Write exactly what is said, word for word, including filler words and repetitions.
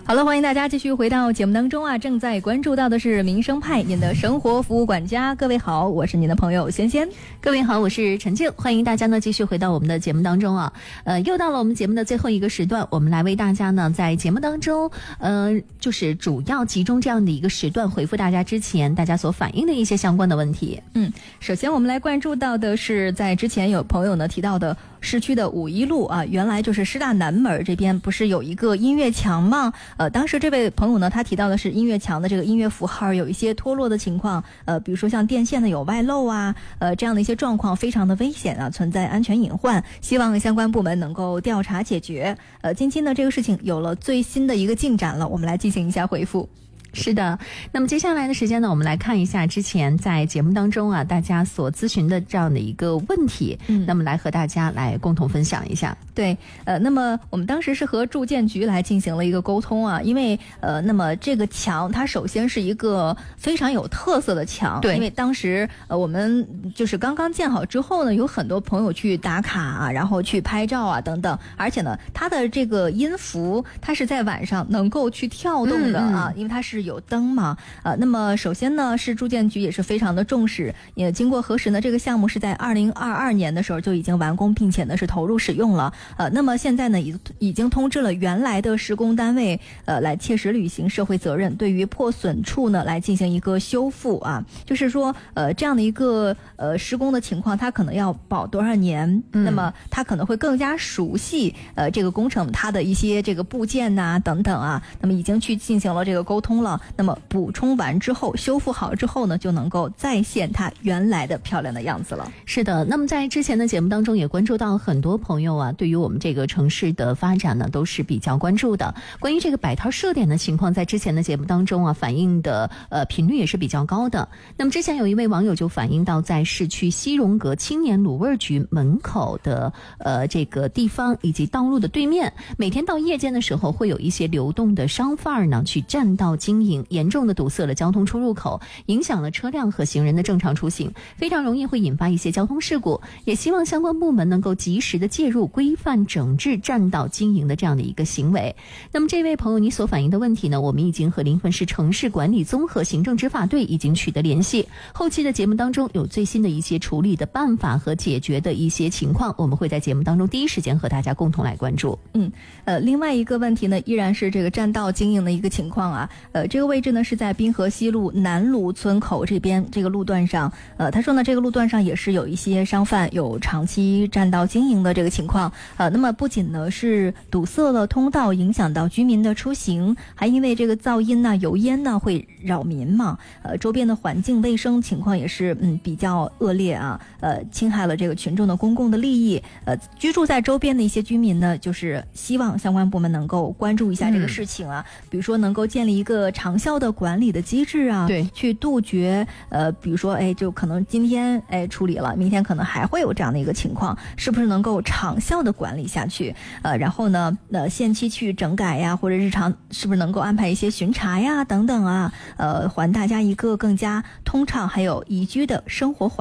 好了，欢迎大家继续回到节目当中啊！正在关注到的是民生派，您的生活服务管家。各位好，我是您的朋友仙仙。 各位好，我是陈静。欢迎大家呢继续回到我们的节目当中啊！呃，又到了我们节目的最后一个时段，我们来为大家呢在节目当中，呃，就是主要集中这样的一个时段回复大家之前大家所反映的一些相关的问题。 嗯，首先我们来关注到的是，在之前有朋友呢提到的市区的五一路啊，原来就是师大南门这边不是有一个音乐墙吗？呃，当时这位朋友呢，他提到的是音乐墙的这个音乐符号有一些脱落的情况，呃，比如说像电线的有外漏啊，呃，这样的一些状况非常的危险啊，存在安全隐患，希望相关部门能够调查解决。呃，近期呢，这个事情有了最新的一个进展了，我们来进行一下回复。 是的，那么接下来的时间呢，我们来看一下之前在节目当中啊，大家所咨询的这样的一个问题，嗯，那么来和大家来共同分享一下。 对，呃，那么我们当时是和住建局来进行了一个沟通啊，因为呃，那么这个墙它首先是一个非常有特色的墙， 对， 因为当时呃我们就是刚刚建好之后呢，有很多朋友去打卡啊，然后去拍照啊等等，而且呢，它的这个音符它是在晚上能够去跳动的啊，嗯嗯因为它是有灯嘛，呃，那么首先呢，是住建局也是非常的重视，也经过核实呢，这个项目是在二零二二年的时候就已经完工，并且呢是投入使用了。呃，那么现在呢，已已经通知了原来的施工单位，呃，来切实履行社会责任，对于破损处呢来进行一个修复啊。就是说，呃，这样的一个呃施工的情况，它可能要保多少年？嗯、那么它可能会更加熟悉呃这个工程它的一些这个部件呐、啊、等等啊。那么已经去进行了这个沟通了。那么补充完之后，修复好之后呢，就能够再现它原来的漂亮的样子了。 是的，那么在之前的节目当中也关注到很多朋友啊，对于我们这个城市的发展呢，都是比较关注的。关于这个摆摊设点的情况，在之前的节目当中啊，反映的呃频率也是比较高的。那么之前有一位网友就反映到，在市区西荣阁青年卤味局门口的呃这个地方以及道路的对面，每天到夜间的时候，会有一些流动的商贩儿呢去占道经营，严重的堵塞了交通出入口，影响了车辆和行人的正常出行，非常容易会引发一些交通事故。也希望相关部门能够及时的介入，规范整治占道经营的这样的一个行为。那么这位朋友你所反映的问题呢，我们已经和临汾市城市管理综合行政执法队已经取得联系，后期的节目当中有最新的一些处理的办法和解决的一些情况，我们会在节目当中第一时间和大家共同来关注。 嗯，呃，另外一个问题呢，依然是这个占道经营的一个情况啊，呃，这个位置呢是在滨河西路南路村口这边这个路段上，呃，他说呢，这个路段上也是有一些商贩有长期占道经营的这个情况，呃，那么不仅呢是堵塞了通道，影响到居民的出行，还因为这个噪音呐、油烟呐会扰民嘛，呃，周边的环境卫生情况也是嗯比较恶劣啊，呃，侵害了这个群众的公共的利益，呃，居住在周边的一些居民呢，就是希望相关部门能够关注一下这个事情啊，嗯、比如说能够建立一个长效的管理的机制啊， 对， 去杜绝呃，比如说哎，就可能今天哎处理了，明天可能还会有这样的一个情况，是不是能够长效的管理下去？呃，然后呢，呃，限期去整改呀，或者日常是不是能够安排一些巡查呀等等啊，呃，还大家一个更加通畅还有宜居的生活环境。